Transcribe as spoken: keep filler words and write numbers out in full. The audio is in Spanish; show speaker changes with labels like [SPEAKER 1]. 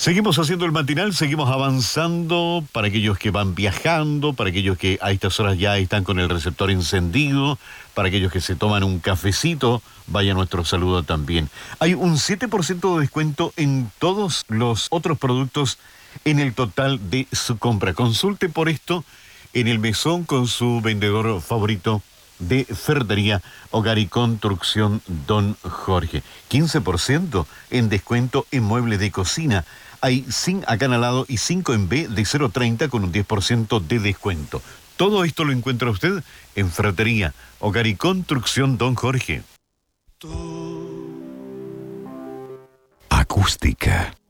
[SPEAKER 1] Seguimos haciendo el matinal, seguimos avanzando para aquellos que van viajando, para aquellos que a estas horas ya están con el receptor encendido, para aquellos que se toman un cafecito, vaya nuestro saludo también. Hay un siete por ciento de descuento en todos los otros productos en el total de su compra. Consulte por esto en el mesón con su vendedor favorito de ferretería, hogar y construcción Don Jorge. quince por ciento en descuento en muebles de cocina. Hay zinc acanalado y cinco en B de cero treinta con un diez por ciento de descuento. Todo esto lo encuentra usted en ferretería, hogar y construcción Don Jorge.
[SPEAKER 2] Acústica.